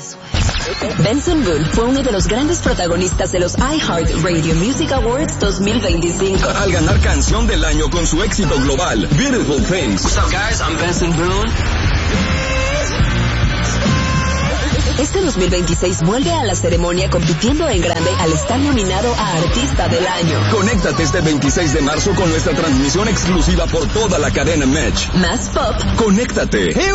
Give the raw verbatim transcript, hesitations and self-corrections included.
Benson Boone fue uno de los grandes protagonistas de los iHeartRadio Music Awards dos mil veinticinco. Al ganar Canción del Año con su éxito global, Beautiful Things. What's up, guys? I'm Benson Boone. Este dos mil veintiséis vuelve a la ceremonia compitiendo en grande al estar nominado a Artista del Año. Conéctate este veintiséis de marzo con nuestra transmisión exclusiva por toda la cadena Match. Más pop. Conéctate.